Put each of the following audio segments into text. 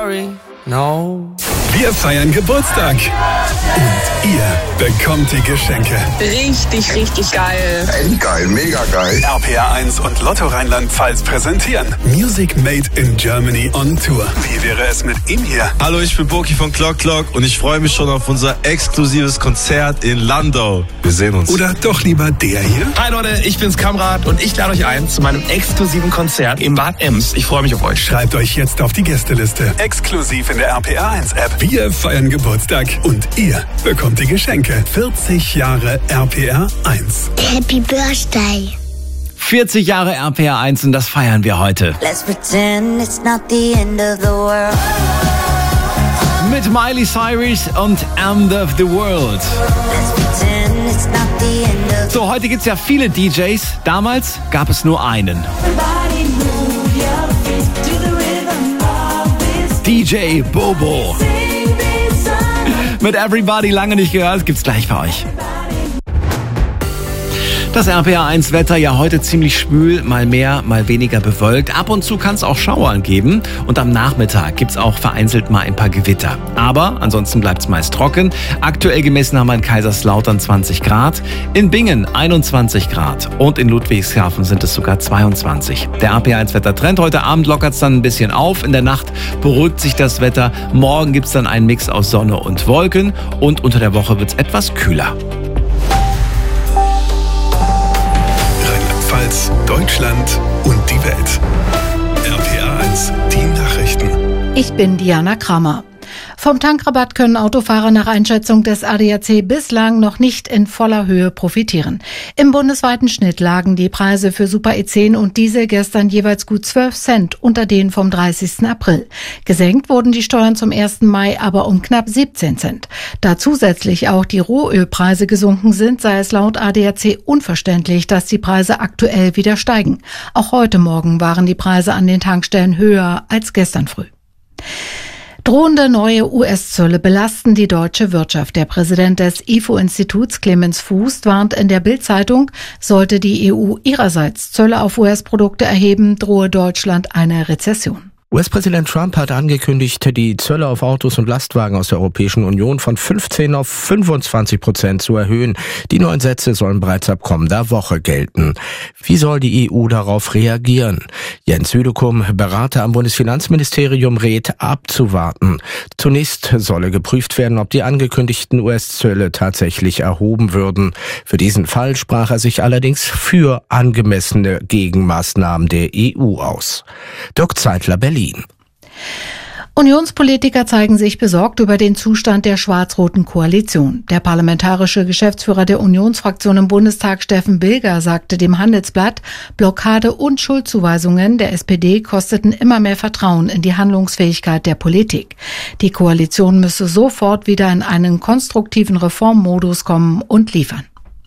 sorry, no. Wir feiern Geburtstag. Und ihr bekommt die Geschenke. Richtig, richtig geil. Endgeil, mega geil. RPR 1 und Lotto Rheinland-Pfalz präsentieren Music Made in Germany on Tour. Wie wäre es mit ihm hier? Hallo, ich bin Boki von Clock Clock und ich freue mich schon auf unser exklusives Konzert in Landau. Wir sehen uns. Oder doch lieber der hier? Hi Leute, ich bin's Kamrat und ich lade euch ein zu meinem exklusiven Konzert in Bad Ems. Ich freue mich auf euch. Schreibt euch jetzt auf die Gästeliste. Exklusiv in der RPR 1 App. Wir feiern Geburtstag und ihr bekommt die Geschenke. 40 Jahre RPR 1. Happy Birthday. 40 Jahre RPR 1 und das feiern wir heute. Let's pretend it's not the end of the world. Mit Miley Cyrus und End of the World. Let's pretend it's not the end of So, heute gibt's ja viele DJs. Damals gab es nur einen. DJ Bobo. Mit Everybody lange nicht gehört, gibt's gleich bei euch. Das RPR 1 Wetter ja heute ziemlich schwül, mal mehr, mal weniger bewölkt. Ab und zu kann es auch Schauern geben und am Nachmittag gibt's auch vereinzelt mal ein paar Gewitter. Aber ansonsten bleibt's meist trocken. Aktuell gemessen haben wir in Kaiserslautern 20 Grad, in Bingen 21 Grad und in Ludwigshafen sind es sogar 22. Der RPR 1 Wettertrend, heute Abend lockert's dann ein bisschen auf. In der Nacht beruhigt sich das Wetter. Morgen gibt's dann einen Mix aus Sonne und Wolken und unter der Woche wird's etwas kühler. Deutschland und die Welt. RPR 1, die Nachrichten. Ich bin Diana Kramer. Vom Tankrabatt können Autofahrer nach Einschätzung des ADAC bislang noch nicht in voller Höhe profitieren. Im bundesweiten Schnitt lagen die Preise für Super E10 und Diesel gestern jeweils gut 12 Cent unter denen vom 30. April. Gesenkt wurden die Steuern zum 1. Mai aber um knapp 17 Cent. Da zusätzlich auch die Rohölpreise gesunken sind, sei es laut ADAC unverständlich, dass die Preise aktuell wieder steigen. Auch heute Morgen waren die Preise an den Tankstellen höher als gestern früh. Drohende neue US-Zölle belasten die deutsche Wirtschaft. Der Präsident des IFO-Instituts, Clemens Fuß, warnt in der Bild-Zeitung, sollte die EU ihrerseits Zölle auf US-Produkte erheben, drohe Deutschland eine Rezession. US-Präsident Trump hat angekündigt, die Zölle auf Autos und Lastwagen aus der Europäischen Union von 15 auf 25% zu erhöhen. Die neuen Sätze sollen bereits ab kommender Woche gelten. Wie soll die EU darauf reagieren? Jens Südekum, Berater am Bundesfinanzministerium, rät, abzuwarten. Zunächst solle geprüft werden, ob die angekündigten US-Zölle tatsächlich erhoben würden. Für diesen Fall sprach er sich allerdings für angemessene Gegenmaßnahmen der EU aus. Dirk Zeitler, Berlin. Unionspolitiker zeigen sich besorgt über den Zustand der schwarz-roten Koalition. Der parlamentarische Geschäftsführer der Unionsfraktion im Bundestag, Steffen Bilger, sagte dem Handelsblatt, Blockade und Schuldzuweisungen der SPD kosteten immer mehr Vertrauen in die Handlungsfähigkeit der Politik. Die Koalition müsse sofort wieder in einen konstruktiven Reformmodus kommen und liefern.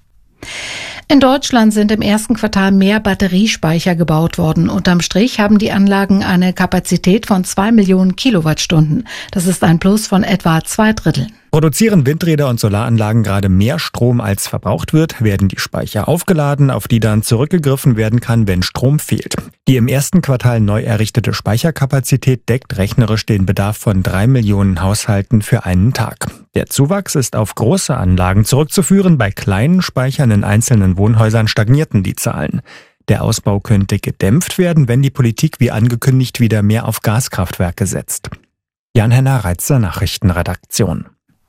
In Deutschland sind im ersten Quartal mehr Batteriespeicher gebaut worden. Unterm Strich haben die Anlagen eine Kapazität von 2 Millionen Kilowattstunden. Das ist ein Plus von etwa 2/3. Produzieren Windräder und Solaranlagen gerade mehr Strom als verbraucht wird, werden die Speicher aufgeladen, auf die dann zurückgegriffen werden kann, wenn Strom fehlt. Die im ersten Quartal neu errichtete Speicherkapazität deckt rechnerisch den Bedarf von 3 Millionen Haushalten für einen Tag. Der Zuwachs ist auf große Anlagen zurückzuführen, bei kleinen Speichern in einzelnen Wohnhäusern stagnierten die Zahlen. Der Ausbau könnte gedämpft werden, wenn die Politik wie angekündigt wieder mehr auf Gaskraftwerke setzt. Jan-Henner Reitzer, Nachrichtenredaktion.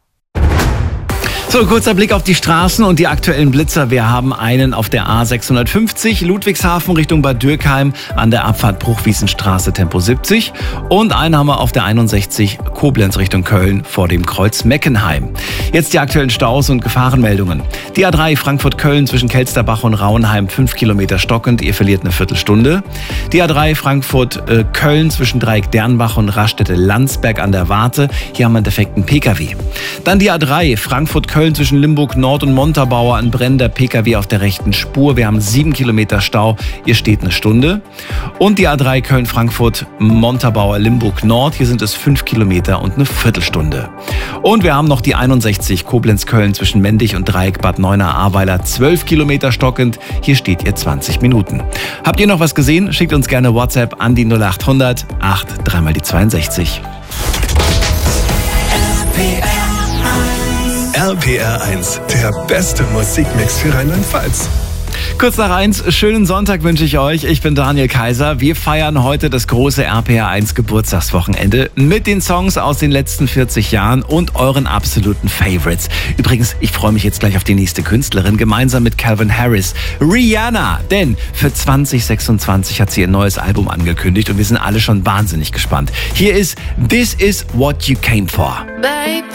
So, kurzer Blick auf die Straßen und die aktuellen Blitzer. Wir haben einen auf der A650 Ludwigshafen Richtung Bad Dürkheim an der Abfahrt Bruchwiesenstraße Tempo 70 und einen haben wir auf der 61 Koblenz Richtung Köln vor dem Kreuz Meckenheim. Jetzt die aktuellen Staus und Gefahrenmeldungen. Die A3 Frankfurt-Köln zwischen Kelsterbach und Rauenheim 5 Kilometer stockend, ihr verliert eine Viertelstunde. Die A3 Frankfurt-Köln zwischen Dreieck-Dernbach und Raststätte-Landsberg an der Warte, hier haben wir einen defekten Pkw. Dann die A3 Frankfurt-Köln zwischen Limburg Nord und Montabaur, ein brennender Pkw auf der rechten Spur. Wir haben 7 Kilometer Stau, ihr steht eine Stunde. Und die A3 Köln-Frankfurt Montabaur Limburg Nord, hier sind es 5 Kilometer und eine Viertelstunde. Und wir haben noch die 61 Koblenz-Köln zwischen Mendig und Dreieck Bad Neuenahr-Ahrweiler, 12 Kilometer stockend, hier steht ihr 20 Minuten. Habt ihr noch was gesehen? Schickt uns gerne WhatsApp an die 0800 8 3 mal die 62. RPR 1, der beste Musikmix für Rheinland-Pfalz. Kurz nach 1, schönen Sonntag wünsche ich euch. Ich bin Daniel Kaiser. Wir feiern heute das große RPR 1 Geburtstagswochenende mit den Songs aus den letzten 40 Jahren und euren absoluten Favorites. Übrigens, ich freue mich jetzt gleich auf die nächste Künstlerin, gemeinsam mit Calvin Harris, Rihanna. Denn für 2026 hat sie ihr neues Album angekündigt und wir sind alle schon wahnsinnig gespannt. Hier ist This Is What You Came For.